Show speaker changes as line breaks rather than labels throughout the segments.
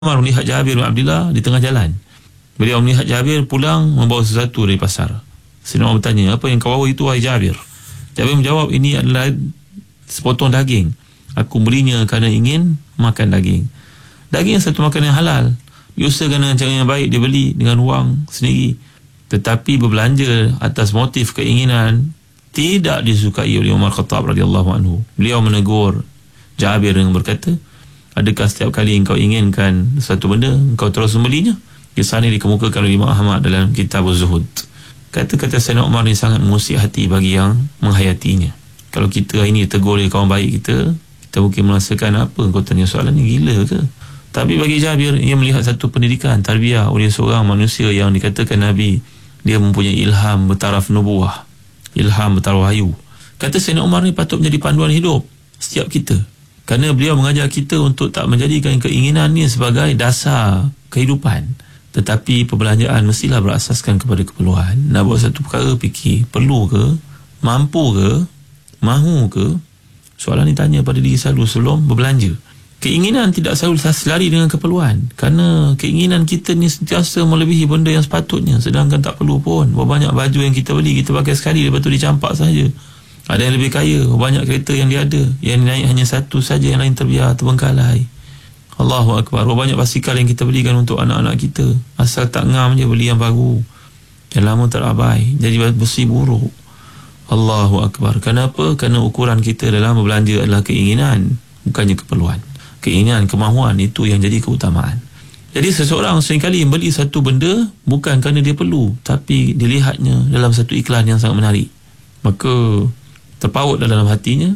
Umar melihat Jabir bin Abdullah di tengah jalan. Beliau melihat Jabir pulang membawa sesuatu dari pasar. Sayyidina Umar bertanya, apa yang kau bawa itu, wahai Jabir? Jabir menjawab, ini adalah sepotong daging. Aku belinya kerana ingin makan daging. Daging satu makanan yang halal. Diusahakan dengan cara yang baik, dia beli dengan wang sendiri. Tetapi berbelanja atas motif keinginan tidak disukai oleh Umar Khattab radhiyallahu anhu. Beliau menegur Jabir dengan berkata, adakah setiap kali engkau inginkan satu benda, engkau terus membelinya? Kisah ini dikemukakan oleh Imam Ahmad dalam kitab Zuhud. Kata-kata Sayyidina Umar ni sangat mengusik hati bagi yang menghayatinya. Kalau kita hari ini tegur oleh kawan baik kita, kita mungkin merasakan apa, engkau tanya soalan ni gila ke? Tapi bagi Jabir, ia melihat satu pendidikan, tarbiyah oleh seorang manusia yang dikatakan Nabi, dia mempunyai ilham bertaraf nubuah, ilham bertaraf wahyu. Kata Sayyidina Umar ni patut menjadi panduan hidup setiap kita. Kerana beliau mengajar kita untuk tak menjadikan keinginan ni sebagai dasar kehidupan. Tetapi perbelanjaan mestilah berasaskan kepada keperluan. Nak buat satu perkara, fikir, perlu ke? Mampu ke? Mahu ke? Soalan ni tanya pada diri selalu sebelum berbelanja. Keinginan tidak selalu selari dengan keperluan. Kerana keinginan kita ni sentiasa melebihi benda yang sepatutnya. Sedangkan tak perlu pun. Berapa banyak baju yang kita beli, kita pakai sekali, lepas tu dicampak saja. Ada yang lebih kaya, banyak kereta yang dia ada, yang naik hanya satu saja, yang lain terbiar, terbengkalai. Allahu Akbar. Banyak basikal yang kita belikan untuk anak-anak kita, asal tak ngam je beli yang baru, yang lama terabai, jadi besi buruk. Allahu Akbar. Kenapa? Kerana ukuran kita dalam berbelanja adalah keinginan, bukannya keperluan. Keinginan, kemahuan, itu yang jadi keutamaan. Jadi seseorang seringkali membeli satu benda bukan kerana dia perlu, tapi dilihatnya dalam satu iklan yang sangat menarik, maka terpaut dalam hatinya,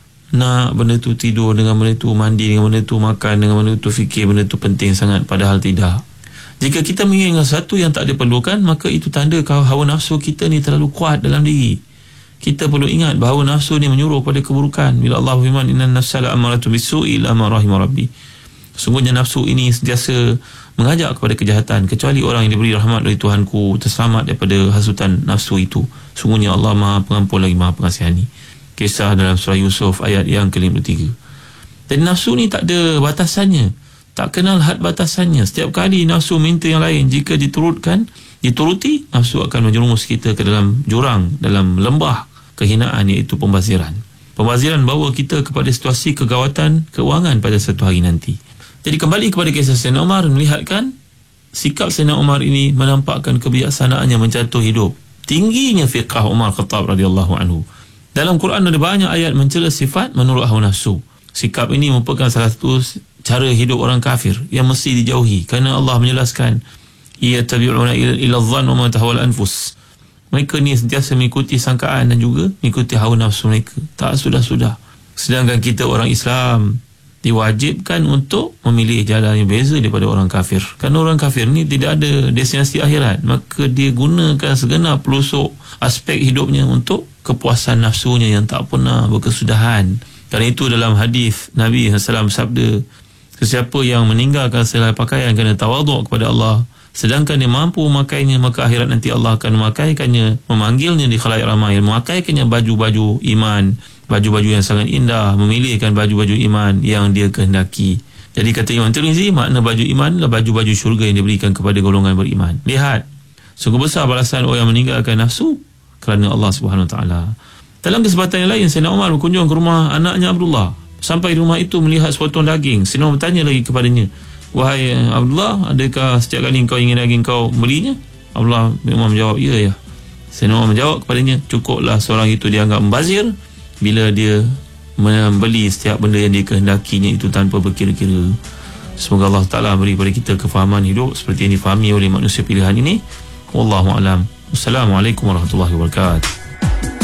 nak benda tu, tidur dengan benda tu, mandi dengan benda tu, makan dengan benda tu, fikir benda tu penting sangat, padahal tidak. Jika kita menginginkan sesuatu yang tak diperlukan, maka itu tanda hawa nafsu kita ni terlalu kuat dalam diri. Kita perlu ingat bahawa nafsu ni menyuruh pada keburukan. Bila Allah firman, innan nafsa la'amaratu bisu'i illa ma rahima rabbi. Sungguhnya nafsu ini sentiasa mengajak kepada kejahatan, kecuali orang yang diberi rahmat oleh Tuhanku terselamat daripada hasutan nafsu itu. Sungguhnya Allah Maha Pengampun lagi Maha Pengasihani. Kisah dalam surah Yusuf ayat yang ke-53. Dan nafsu ni tak ada batasannya, tak kenal had batasannya. Setiap kali nafsu minta yang lain, jika dituruti, nafsu akan menjerumus kita ke dalam jurang, dalam lembah kehinaan, iaitu pembaziran. Pembaziran bawa kita kepada situasi kegawatan keuangan pada satu hari nanti. Jadi kembali kepada kisah Sayyidina Umar, melihatkan sikap Sayyidina Umar ini menampakkan kebijaksanaannya mencatur hidup. Tingginya fiqah Umar Khattab radhiyallahu anhu. Dalam Quran ada banyak ayat mencela sifat menurut hawa nafsu. Sikap ini merupakan salah satu cara hidup orang kafir yang mesti dijauhi, kerana Allah menjelaskan, yattabi'una ila adh-dhann wa ma tahawal anfus. Mereka ni sentiasa mengikuti sangkaan dan juga mengikuti hawa nafsu mereka. Tak sudah-sudah. Sedangkan kita orang Islam diwajibkan untuk memilih jalan yang berbeza daripada orang kafir. Kerana orang kafir ni tidak ada destinasi akhirat, maka dia gunakan segenap pelusuk aspek hidupnya untuk kepuasan nafsunya yang tak pernah berkesudahan. Kerana itu dalam hadis Nabi SAW sabda, sesiapa yang meninggalkan selai pakaian kerana tawaduk kepada Allah, sedangkan dia mampu memakainya, maka akhirat nanti Allah akan memakaikannya, memanggilnya di khalayak ramai, memakaikannya baju-baju iman, baju-baju yang sangat indah, memilihkan baju-baju iman yang dia kehendaki. Jadi kata Imam Tirmizi, makna baju iman adalah baju-baju syurga yang diberikan kepada golongan beriman. Lihat, sungguh besar balasan orang yang meninggalkan nafsu kerana Allah Subhanahu Wa Taala. Dalam kesempatan yang lain, Sayyidina Umar berkunjung ke rumah anaknya Abdullah. Sampai di rumah itu melihat sepotong daging. Sayyidina Umar bertanya lagi kepadanya, wahai Abdullah, adakah setiap kali kau ingin daging kau belinya? Abdullah memang menjawab, ya. Sayyidina Umar menjawab kepadanya, cukuplah seorang itu dianggap membazir bila dia membeli setiap benda yang dia kehendakinya itu tanpa berkira-kira. Semoga Allah Ta'ala beri kepada kita kefahaman hidup seperti yang difahami oleh manusia pilihan ini. Wallahu a'lam. Wassalamualaikum warahmatullahi wabarakatuh.